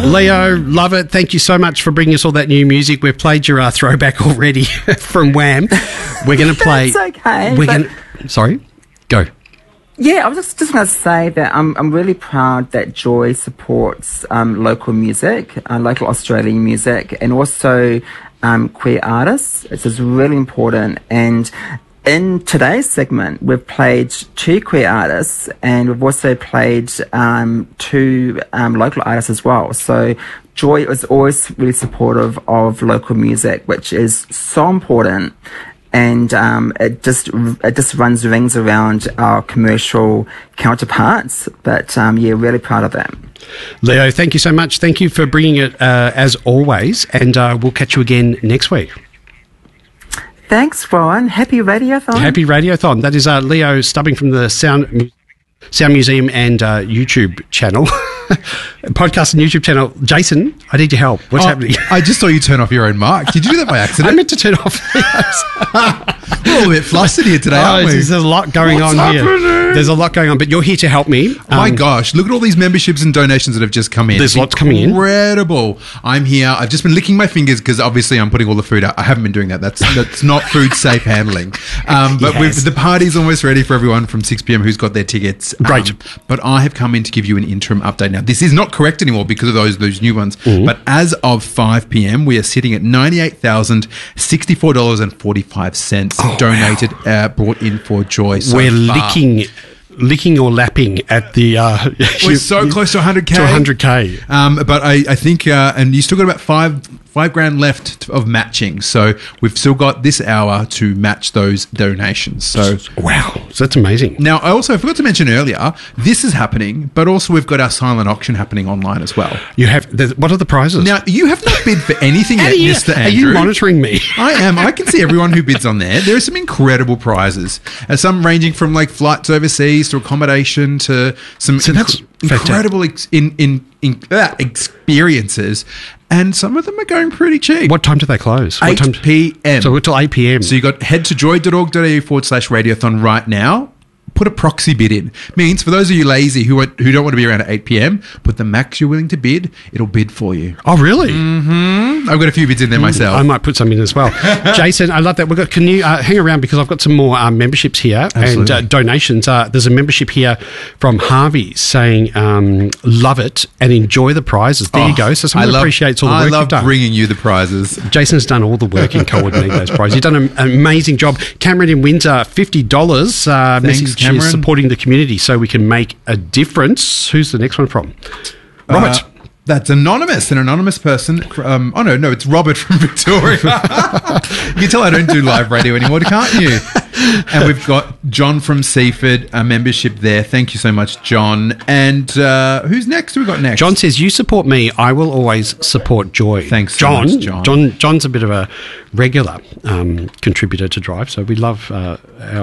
Leo, love it. Thank you so much for bringing us all that new music. We've played your throwback already from Wham. We're going to play... That's okay. Sorry? Go. Yeah, I was just going to say that I'm really proud that Joy supports local music, local Australian music, and also queer artists. It's just really important. And in today's segment, we've played 2 queer artists, and we've also played 2 local artists as well. So Joy is always really supportive of local music, which is so important. And it just rings around our commercial counterparts. But really proud of that. Leo, thank you so much. Thank you for bringing it as always, and we'll catch you again next week. Thanks, Rowan. Happy Radiothon. Happy Radiothon. That is Leo Stubbing from the Sound Museum and YouTube channel. Podcast and YouTube channel. Jason, I need your help. What's happening? I just saw you turn off your own mic. Did you do that by accident? I meant to turn off We're all a bit flustered here today, aren't we? There's a lot going on here. There's a lot going on, but you're here to help me. My gosh, look at all these memberships and donations that have just come in. There's lots coming in. Incredible. I'm here. I've just been licking my fingers because obviously I'm putting all the food out. I haven't been doing that. That's not food safe handling. But the party's almost ready for everyone from 6 p.m. who's got their tickets. Great. But I have come in to give you an interim update now. This is not correct anymore because of those new ones. Mm-hmm. But as of 5 p.m., we are sitting at $98,064.45 donated, brought in for Joy. We're licking or lapping at the... we're so close to 100K. To 100K. But I think... and you still got about $5,000 left of matching. So we've still got this hour to match those donations. So wow. So that's amazing. Now, I also forgot to mention earlier, this is happening, but also we've got our silent auction happening online as well. What are the prizes? Now, you have not bid for anything yet, Mr. Andrew. Are you monitoring me? I am. I can see everyone who bids on there. There are some incredible prizes. Some ranging from like flights overseas to accommodation to some incredible experiences. And some of them are going pretty cheap. What time do they close? 8 p.m. So we're till 8 p.m. So head to joy.org.au/radiothon right now. Put a proxy bid in. Means for those of you lazy who don't want to be around at 8 p.m, put the max you're willing to bid. It'll bid for you. Oh, really? Mm-hmm. I've got a few bids in there myself. I might put some in as well. Jason, I love that. Can you hang around because I've got some more memberships here. Absolutely. And donations. There's a membership here from Harvey saying, love it and enjoy the prizes. There you go. So someone appreciates all the work you've done. I love bringing you the prizes. Jason's done all the work in coordinating those prizes. You've done an amazing job. Cameron in Windsor, $50. Thanks, message Cameron. is supporting the community so we can make a difference. Who's the next one from? Robert. That's anonymous, an anonymous person. It's Robert from Victoria. You can tell I don't do live radio anymore, can't you? And we've got John from Seaford, a membership there. Thank you so much, John. And who's next? Who we got next? John says, you support me, I will always support Joy. Thanks so much, John. John's a bit of a regular contributor to Drive, so we love our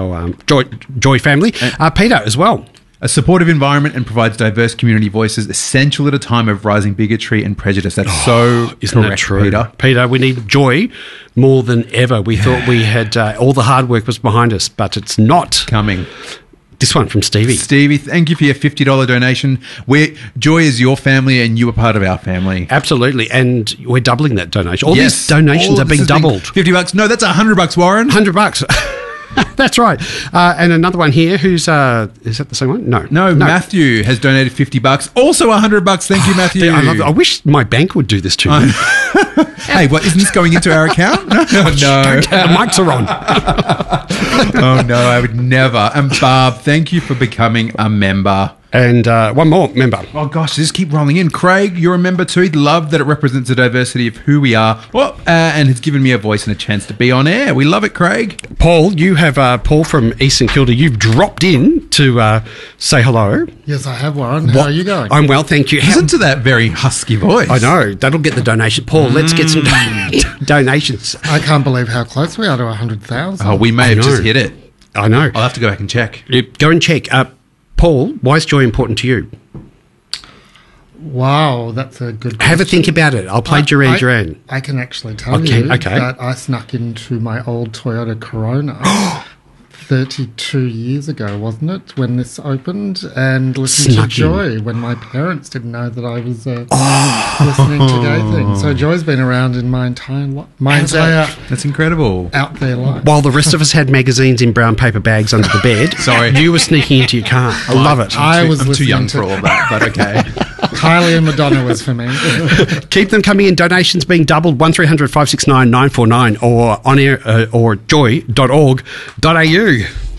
Joy family. Peter as well. A supportive environment and provides diverse community voices, essential at a time of rising bigotry and prejudice. That's isn't that true, Peter? Peter, we need joy more than ever. We thought we had all the hard work was behind us, but it's not coming. This one from Stevie. Stevie, thank you for your $50 donation. Joy is your family and you are part of our family. Absolutely, and we're doubling that donation. All these donations are being doubled. $50. No, that's $100, Warren. $100. That's right. And another one here who's, is that the same one? No. Matthew has donated $50. Also $100. Thank you, Matthew. I love it. I wish my bank would do this to me. Hey, isn't this going into our account? No. The mics are on. Oh, no, I would never. And Barb, thank you for becoming a member. And one more member. Oh, gosh, just keep rolling in. Craig, you're a member too. Love that it represents the diversity of who we are. And has given me a voice and a chance to be on air. We love it, Craig. Paul, you have Paul from East St Kilda. You've dropped in to say hello. Yes, I have, Warren. How are you going? I'm well, thank you. Listen to that very husky voice. I know. That'll get the donation. Paul, let's get some donations. I can't believe how close we are to 100,000. Oh, we may have just hit it. I know. I'll have to go back and check. Go and check. Paul, why is joy important to you? Wow, that's a good question. Have a think about it. I'll play Duran. I can actually tell you that I snuck into my old Toyota Corona 32 years ago, wasn't it, when this opened, and listened to Joy when my parents didn't know that I was listening to gay things. So Joy's been around in my entire That's incredible. out there life. While the rest of us had magazines in brown paper bags under the bed, Sorry. you were sneaking into your car. I love it. I was I'm too listening young to for all of that, but okay. Kylie and Madonna was for me. Keep them coming in. Donations being doubled. 1300 569 949 or on air or joy.org.au.